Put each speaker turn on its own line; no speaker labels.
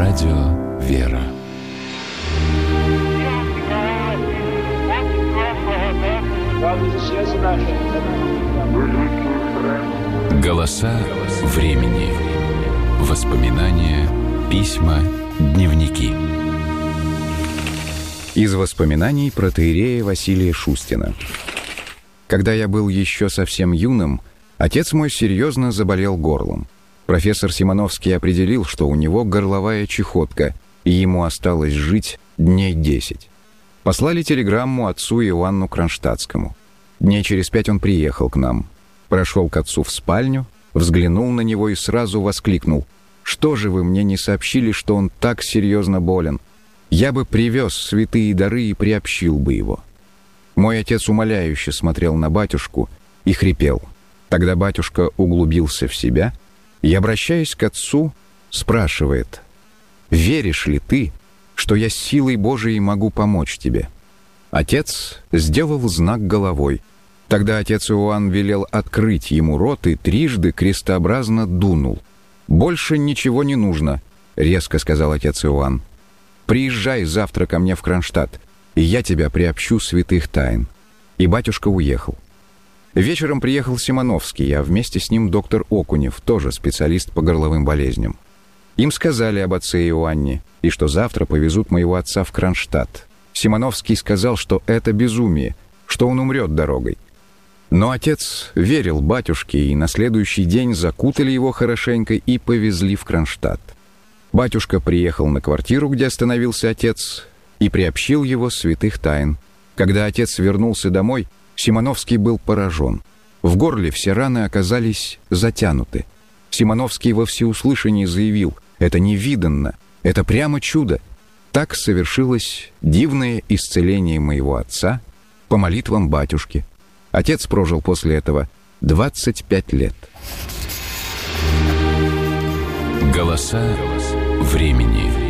Радио «Вера». Голоса времени. Воспоминания, письма, дневники.
Из воспоминаний протоиерея Василия Шустина. Когда я был еще совсем юным, отец мой серьезно заболел горлом. Профессор Симоновский определил, что у него горловая чехотка, и ему осталось жить дней 10. Послали телеграмму отцу Иоанну Кронштадтскому. Дней через 5 он приехал к нам. Прошел к отцу в спальню, взглянул на него и сразу воскликнул: «Что же вы мне не сообщили, что он так серьезно болен? Я бы привез святые дары и приобщил бы его». Мой отец умоляюще смотрел на батюшку и хрипел. Тогда батюшка углубился в себя и, обращаясь к отцу, спрашивает: «Веришь ли ты, что я силой Божией могу помочь тебе?» Отец сделал знак головой. Тогда отец Иоанн велел открыть ему рот и трижды крестообразно дунул. «Больше ничего не нужно», — резко сказал отец Иоанн. «Приезжай завтра ко мне в Кронштадт, и я тебя приобщу святых тайн». И батюшка уехал. Вечером приехал Симоновский, а вместе с ним доктор Окунев, тоже специалист по горловым болезням. Им сказали об отце Иоанне, и что завтра повезут моего отца в Кронштадт. Симоновский сказал, что это безумие, что он умрет дорогой. Но отец верил батюшке, и на следующий день закутали его хорошенько и повезли в Кронштадт. Батюшка приехал на квартиру, где остановился отец, и приобщил его святых тайн. Когда отец вернулся домой, Симоновский был поражен. В горле все раны оказались затянуты. Симоновский во всеуслышание заявил: «Это невиданно, это прямо чудо». Так совершилось дивное исцеление моего отца по молитвам батюшки. Отец прожил после этого 25 лет.
Голоса времени.